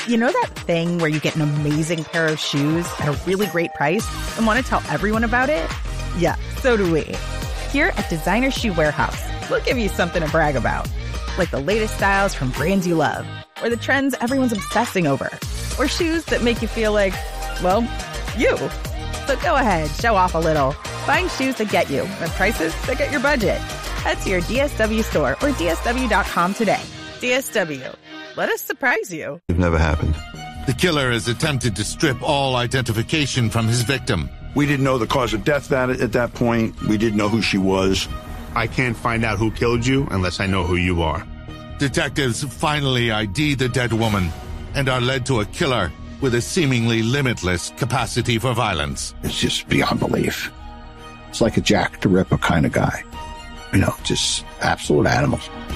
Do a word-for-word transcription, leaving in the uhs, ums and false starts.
You know that thing where you get an amazing pair of shoes at a really great price and want to tell everyone about it? Yeah, so do we. Here at Designer Shoe Warehouse, we'll give you something to brag about. Like the latest styles from brands you love, or the trends everyone's obsessing over, or shoes that make you feel like, well, you. So go ahead, show off a little. Find shoes that get you at prices that get your budget. Head to your D S W store or D S W dot com today. D S W. Let us surprise you. It never happened. The killer has attempted to strip all identification from his victim. We didn't know the cause of death that at that point. We didn't know who she was. I can't find out who killed you unless I know who you are. Detectives finally I D the dead woman and are led to a killer with a seemingly limitless capacity for violence. It's just beyond belief. It's like a Jack the Ripper kind of guy. You know, just absolute animals.